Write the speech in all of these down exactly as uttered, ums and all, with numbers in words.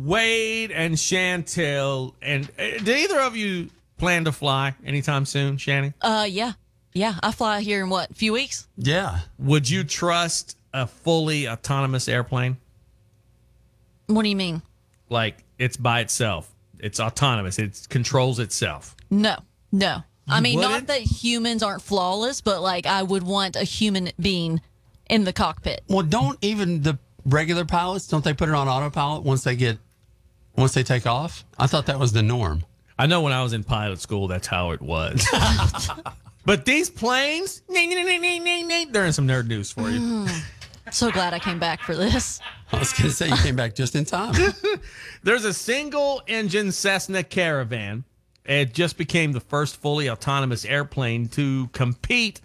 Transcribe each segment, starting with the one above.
Wade and Chantel, and uh, do either of you plan to fly anytime soon, Shanny? Uh, yeah. Yeah, I fly here in what, a few weeks? Yeah. Would you trust a fully autonomous airplane? What do you mean? Like, it's by itself. It's autonomous. It controls itself. No, no. I mean, wouldn't? not that humans aren't flawless, but like I would want a human being in the cockpit. Well, don't even the regular pilots, don't they put it on autopilot once they get, once they take off? I thought that was the norm. I know when I was in pilot school, that's how it was. But these planes, they're in some nerd news for you. Mm, so glad I came back for this. I was going to say you came back just in time. There's a single-engine Cessna Caravan. It just became the first fully autonomous airplane to compete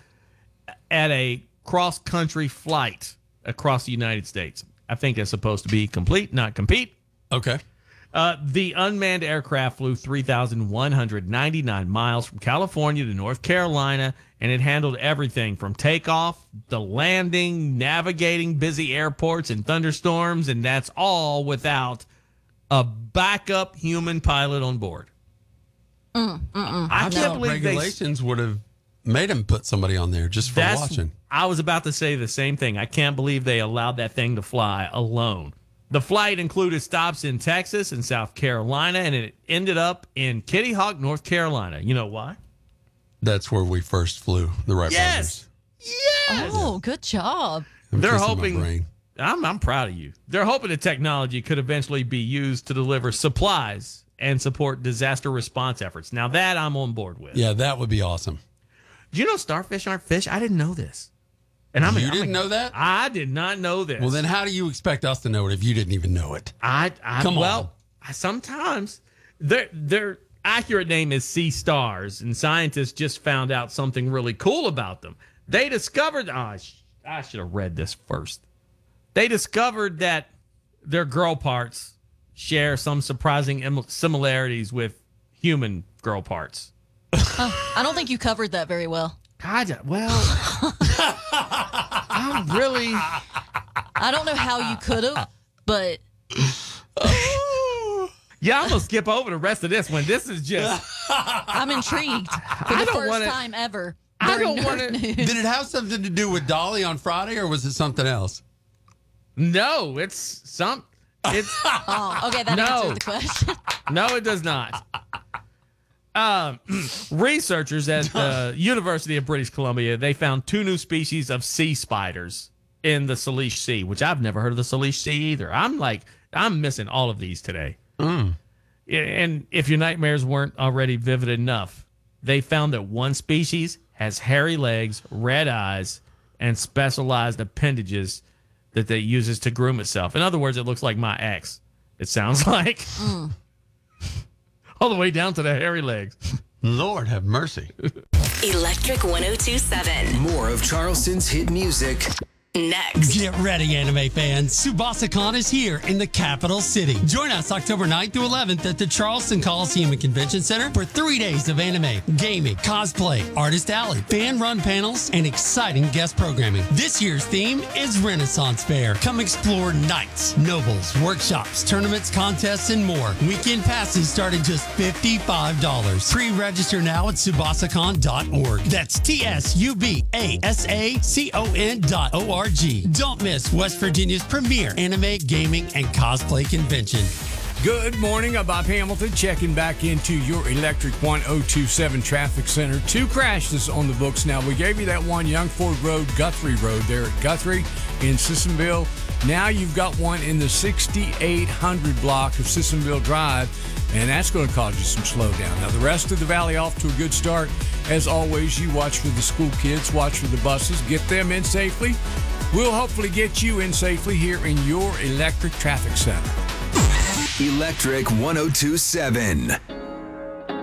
at a cross-country flight across the United States. I think it's supposed to be complete, not compete. Okay. Uh, the unmanned aircraft flew three thousand one hundred ninety-nine miles from California to North Carolina, and it handled everything from takeoff, the landing, navigating busy airports and thunderstorms, and that's all without a backup human pilot on board. Mm, mm-mm. I I can't thought believe regulations they, would have made him put somebody on there just for that's, watching. I was about to say the same thing. I can't believe they allowed that thing to fly alone. The flight included stops in Texas and South Carolina, and it ended up in Kitty Hawk, North Carolina. You know why? That's where we first flew, the Wright Yes. Yes. Oh, good job. brothers. They're I'm kissing my hoping. brain. I'm, I'm proud of you. They're hoping the technology could eventually be used to deliver supplies and support disaster response efforts. Now that I'm on board with. Yeah, that would be awesome. Do you know starfish aren't fish? I didn't know this. And I'm You I'm didn't know that? I did not know this. Well, then how do you expect us to know it if you didn't even know it? I, I Come well, on. I, sometimes their their accurate name is sea stars, and scientists just found out something really cool about them. They discovered. Oh, I, sh- I should have read this first. They discovered that their girl parts share some surprising im- similarities with human girl parts. Oh, I don't think you covered that very well. God, well, I'm really. I don't know how you could have, but Yeah, I'm gonna skip over the rest of this one. This is just. I'm intrigued for I the don't first wanna- time ever. I during don't wanna- Nerd News. Did it have something to do with Dolly on Friday, or was it something else? No, it's some. It's Oh, okay, that No. answered the question. no, it does not. Um, researchers at the University of British Columbia, they found two new species of sea spiders in the Salish Sea, which I've never heard of the Salish Sea either. I'm like, I'm missing all of these today. Mm. And if your nightmares weren't already vivid enough, they found that one species has hairy legs, red eyes, and specialized appendages that they uses to groom itself. In other words, it looks like my ex. It sounds like. Mm. All the way down to the hairy legs. Lord have mercy. Electric one oh two seven. More of Charleston's hit music. Next. Get ready, anime fans. SubasaCon is here in the capital city. Join us October ninth through eleventh at the Charleston Coliseum and Convention Center for three days of anime, gaming, cosplay, artist alley, fan-run panels, and exciting guest programming. This year's theme is Renaissance Fair. Come explore nights, nobles, workshops, tournaments, contests, and more. Weekend passes start at just fifty-five dollars. Pre-register now at subasacon dot org. That's T S U B A S A C O N dot O R G. Don't miss West Virginia's premier anime, gaming, and cosplay convention. Good morning. I'm Bob Hamilton checking back into your Electric one oh two seven Traffic Center. Two crashes on the books now. We gave you that one, Young Ford Road, Guthrie Road there at Guthrie in Sissonville. Now you've got one in the sixty-eight hundred block of Sissonville Drive, and that's going to cause you some slowdown. Now, the rest of the valley off to a good start. As always, you watch for the school kids, watch for the buses, get them in safely. We'll hopefully get you in safely here in your Electric Traffic Center. Electric one oh two seven.